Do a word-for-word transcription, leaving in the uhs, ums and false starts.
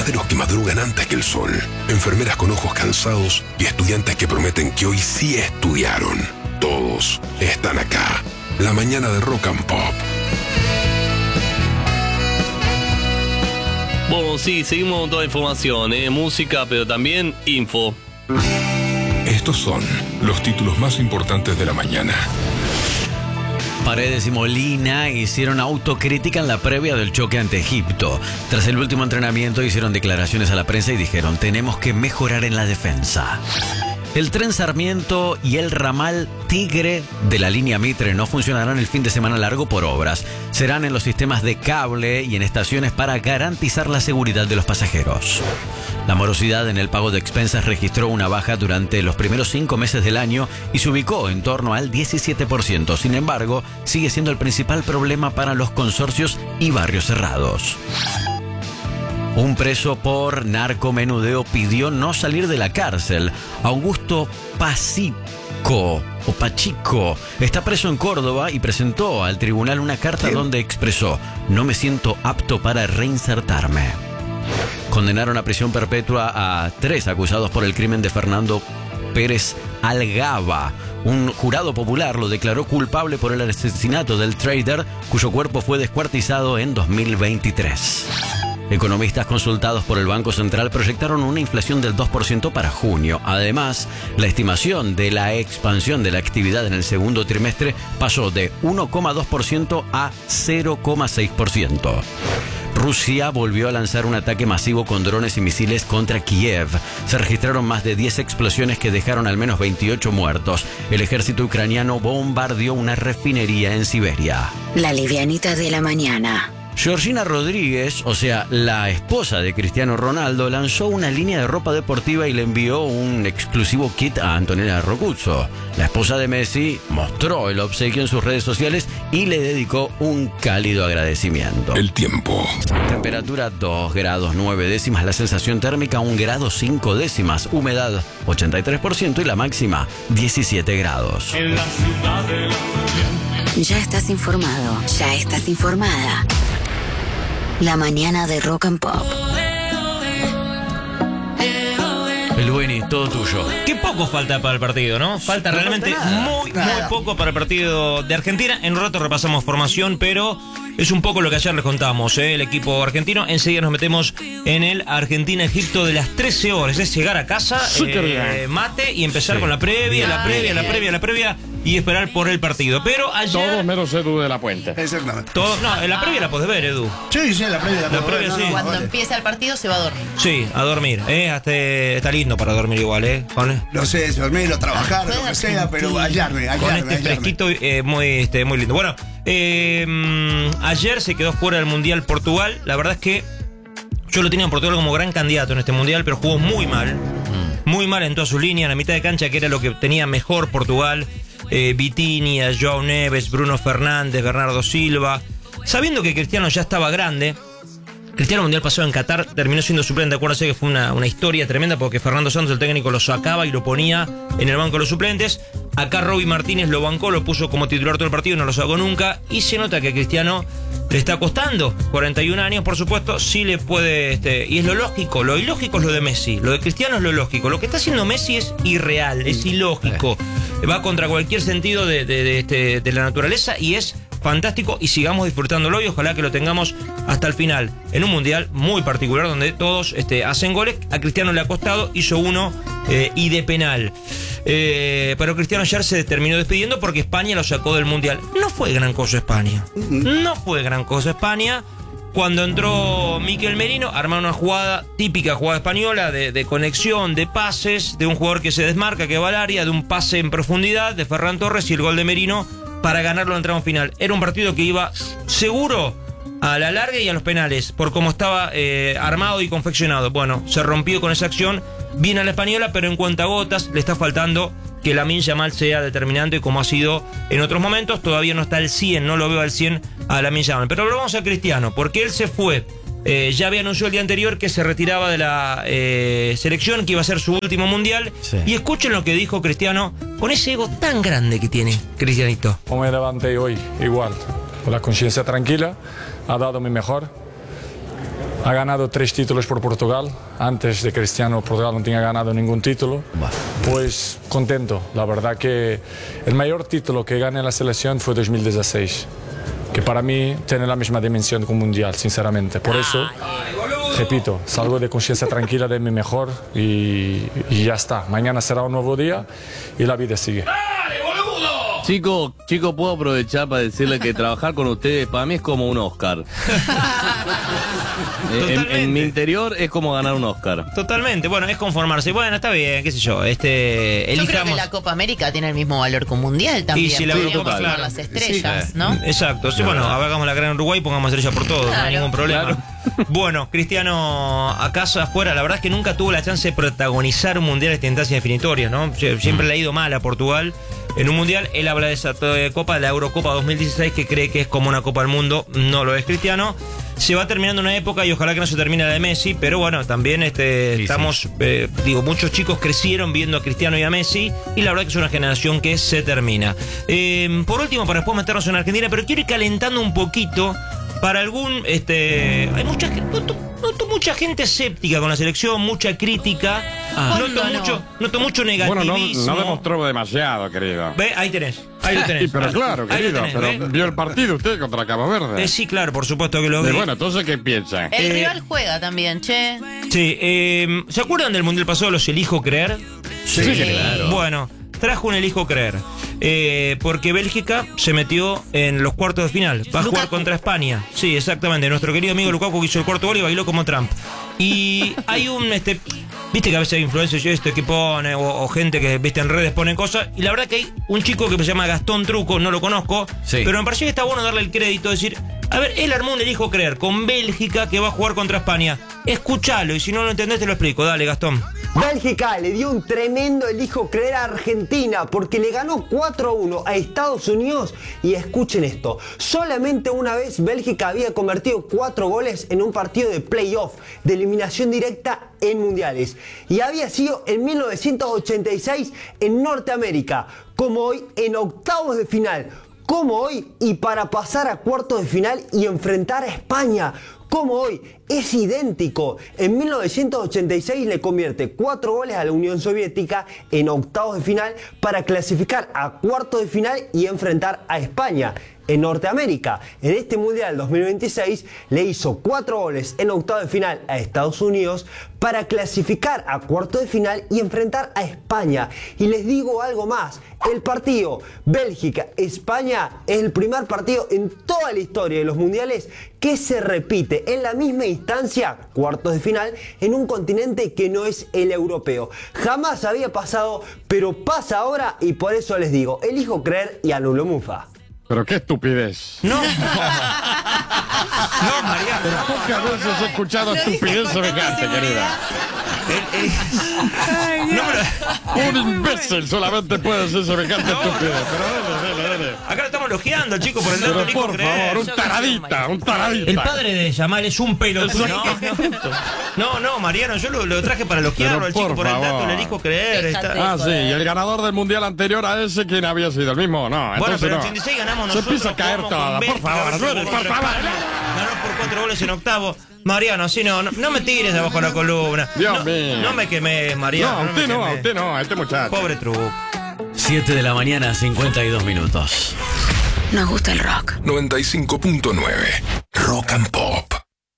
Panaderos que madrugan antes que el sol, enfermeras con ojos cansados y estudiantes que prometen que hoy sí estudiaron. Todos están acá. La mañana de Rock and Pop. Bueno, sí, seguimos con toda información, ¿eh? Música, pero también info. Estos son los títulos más importantes de la mañana. Paredes y Molina hicieron autocrítica en la previa del choque ante Egipto. Tras el último entrenamiento hicieron declaraciones a la prensa y dijeron: tenemos que mejorar en la defensa. El tren Sarmiento y el ramal Tigre de la línea Mitre no funcionarán el fin de semana largo por obras. Serán en los sistemas de cable y en estaciones para garantizar la seguridad de los pasajeros. La morosidad en el pago de expensas registró una baja durante los primeros cinco meses del año y se ubicó en torno al diecisiete por ciento. Sin embargo, sigue siendo el principal problema para los consorcios y barrios cerrados. Un preso por narcomenudeo pidió no salir de la cárcel. Augusto Pacico o Pachico está preso en Córdoba y presentó al tribunal una carta donde expresó: no me siento apto para reinsertarme. Condenaron a prisión perpetua a tres acusados por el crimen de Fernando Pérez Algaba. Un jurado popular lo declaró culpable por el asesinato del trader, cuyo cuerpo fue descuartizado en dos mil veintitrés. Economistas consultados por el Banco Central proyectaron una inflación del dos por ciento para junio. Además, la estimación de la expansión de la actividad en el segundo trimestre pasó de uno coma dos por ciento a cero coma seis por ciento. Rusia volvió a lanzar un ataque masivo con drones y misiles contra Kiev. Se registraron más de diez explosiones que dejaron al menos veintiocho muertos. El ejército ucraniano bombardeó una refinería en Siberia. La livianita de la mañana. Georgina Rodríguez, o sea, la esposa de Cristiano Ronaldo, lanzó una línea de ropa deportiva y le envió un exclusivo kit a Antonella Roccuzzo. La esposa de Messi mostró el obsequio en sus redes sociales y le dedicó un cálido agradecimiento. El tiempo. Temperatura dos grados nueve décimas, la sensación térmica un grado cinco décimas, humedad ochenta y tres por ciento y la máxima diecisiete grados. En la ciudad de la... Ya estás informado, ya estás informada. La mañana de Rock and Pop. El Bueni, todo tuyo. Qué poco falta para el partido, ¿no? Falta no realmente falta nada, muy, nada. muy poco para el partido de Argentina. En un rato repasamos formación, pero es un poco lo que ayer les contábamos, ¿eh? El equipo argentino. Enseguida nos metemos en el Argentina-Egipto de las trece horas. Es llegar a casa, eh, mate y empezar Sí. con la previa, Bien, la previa, bien, la bien. previa, la previa y esperar por el partido. Pero ayer... Todo menos Edu de la Puente. Exactamente. todo- no, en la previa la podés ver, Edu. Sí, sí, la previa. La puedo previa, ver, no, sí. no, Cuando vale. empieza el partido se va a dormir. Sí, a dormir. ¿eh? Hasta, está lindo para dormir igual, ¿eh? Con, No sé, dormir o trabajar, lo que sea, pero hallarme, hallarme, con este hallarme. fresquito eh, muy, este, muy lindo. Bueno, eh, mm, ayer se quedó fuera del Mundial Portugal. La verdad es que yo lo tenía en Portugal como gran candidato en este Mundial, pero jugó muy mal. Muy mal en toda su línea, en la mitad de cancha, que era lo que tenía mejor Portugal. Eh, Vitinha, João Neves, Bruno Fernández, Bernardo Silva. Sabiendo que Cristiano ya estaba grande, Cristiano Mundial pasado en Qatar terminó siendo suplente. Acuérdense que fue una, una historia tremenda porque Fernando Santos, el técnico, lo sacaba y lo ponía en el banco de los suplentes. Acá Robbie Martínez lo bancó, lo puso como titular todo el partido y no lo sacó nunca. Y se nota que a Cristiano le está costando. cuarenta y un años, por supuesto, sí le puede... Este, y es lo lógico, lo ilógico es lo de Messi. Lo de Cristiano es lo lógico. Lo que está haciendo Messi es irreal, es ilógico. Va contra cualquier sentido de, de, de, este, de la naturaleza y es fantástico y sigamos disfrutándolo y ojalá que lo tengamos hasta el final en un mundial muy particular donde todos este, hacen goles. A Cristiano le ha costado, hizo uno eh, y de penal. Eh, pero Cristiano ayer se terminó despidiendo porque España lo sacó del mundial. No fue gran cosa España. No fue gran cosa España. Cuando entró Mikel Merino, armaron una jugada, típica jugada española, de, de conexión, de pases, de un jugador que se desmarca, que va al área, de un pase en profundidad de Ferran Torres y el gol de Merino para ganarlo en el tramo final. Era un partido que iba seguro a la larga y a los penales, por cómo estaba eh, armado y confeccionado. Bueno, se rompió con esa acción, viene a la española, pero en cuentagotas le está faltando que Lamine Yamal sea determinante como ha sido en otros momentos. Todavía no está al cien, no lo veo al cien a Lamine Yamal. Pero lo vamos a Cristiano, porque él se fue. Eh, ya había anunciado el día anterior que se retiraba de la eh, selección, que iba a ser su último mundial. Sí. Y escuchen lo que dijo Cristiano, con ese ego tan grande que tiene Cristianito. Como me levanté hoy, igual, con la conciencia tranquila, ha dado mi mejor. Ha ganado tres títulos por Portugal. Antes de Cristiano, Portugal no tenía ganado ningún título. Pues contento. La verdad que el mayor título que gané en la selección fue dos mil dieciséis. Que para mí tiene la misma dimensión que un mundial, sinceramente. Por eso, repito, salgo de conciencia tranquila de mi mejor y, y ya está. Mañana será un nuevo día y la vida sigue. Chico, chico, puedo aprovechar para decirle que trabajar con ustedes para mí es como un Oscar. en, en mi interior es como ganar un Oscar. Totalmente, bueno, es conformarse. Bueno, está bien, qué sé yo. Este, Yo elijamos. creo que la Copa América tiene el mismo valor que un mundial también. Y si la Podríamos Eurocopa, sumar claro. las estrellas, Sí, ¿no? Exacto, sí, bueno, hagamos la gran Uruguay, pongamos estrella por todo, no hay Claro. ningún problema. Bueno, Cristiano, acaso afuera, la verdad es que nunca tuvo la chance de protagonizar un mundial de instancias definitorias, ¿no? Sie- Siempre le ha ido mal a Portugal en un mundial. Él habla de esa eh, Copa, de la Eurocopa dos mil dieciséis, que cree que es como una Copa del Mundo. No lo es Cristiano. Se va terminando una época y ojalá que no se termine la de Messi, pero bueno, también este, Sí, estamos, sí. eh, digo, muchos chicos crecieron viendo a Cristiano y a Messi, y la verdad que es una generación que se termina. Eh, por último, para después meternos en Argentina, pero quiero ir calentando un poquito para algún, este, hay mucha gente, noto, noto mucha gente escéptica con la selección, mucha crítica, Ah. noto ¿Cuándo no? mucho, noto mucho negativismo. Bueno, no, no demostró demasiado, querido. Ve, ahí tenés, ahí lo tenés. Sí, pero claro, Ahí lo querido, tenés, pero ¿ve? vio el partido usted contra Cabo Verde. Eh, sí, claro, por supuesto que lo Y vi. bueno, entonces, ¿qué piensa? El Eh, rival juega también, che. Sí, eh, ¿se acuerdan del Mundial pasado, los elijo creer? Sí, claro. Bueno, trajo un elijo creer. Eh, porque Bélgica se metió en los cuartos de final. Va a jugar Lukaku. contra España. Sí, exactamente. Nuestro querido amigo Lukaku, que hizo el cuarto gol y bailó como Trump. Y hay un, este, viste que a veces hay influencers este, que pone, o, o gente que, viste, en redes ponen cosas. Y la verdad que hay un chico que se llama Gastón Truco, no lo conozco. Sí. Pero me pareció que está bueno darle el crédito, decir, a ver, él armó un elijo creer con Bélgica que va a jugar contra España. Escuchalo, y si no lo entendés te lo explico. Dale, Gastón. Bélgica le dio un tremendo elijo creer a Argentina porque le ganó cuatro a uno a Estados Unidos. Y escuchen esto, solamente una vez Bélgica había convertido cuatro goles en un partido de playoff, de eliminación directa en mundiales. Y había sido en mil novecientos ochenta y seis en Norteamérica, como hoy en octavos de final, como hoy y para pasar a cuartos de final y enfrentar a España. Como hoy, es idéntico. En mil novecientos ochenta y seis le convierte cuatro goles a la Unión Soviética en octavos de final para clasificar a cuartos de final y enfrentar a España. En Norteamérica, en este Mundial dos mil veintiséis, le hizo cuatro goles en octavos de final a Estados Unidos para clasificar a cuartos de final y enfrentar a España. Y les digo algo más, el partido Bélgica-España es el primer partido en toda la historia de los mundiales que se repite en la misma instancia, cuartos de final, en un continente que no es el europeo. Jamás había pasado, pero pasa ahora y por eso les digo, elijo creer y anulo mufa. Pero qué estupidez. No. No, Mariano. Pero pocas veces he escuchado estupidez semejante, querida. El- el- No, pero- Un imbécil solamente puede ser semejante estupidez. Pero dale, dale, dale. acá lo estamos elogiando, chicos, por el dato Pero elijo por creer. favor, un taradita, un taradita. El padre de Yamal es un pelotudo. No, no, no, Mariano, yo lo, lo traje para elogiarlo Pero al chico por por el dato, favor. le elijo creer. Déjate. está- Ah, sí, y el ganador del mundial anterior a ese, ¿quién había sido? ¿El mismo? No, Bueno, entonces pero en no. ochenta y seis ganamos Se nosotros. empieza a caer jugamos toda, con por Bélgica, favor, versus Nueve, por contra favor. España. Ganó por cuatro goles en octavo. Mariano, así no, no, no me tires abajo la columna. Dios no, mío. no me quemes, Mariano. No, me usted no, quemes. usted no, a este muchacho. Pobre truco. siete de la mañana, cincuenta y dos minutos. Nos gusta el rock. noventa y cinco punto nueve Rock and Pop.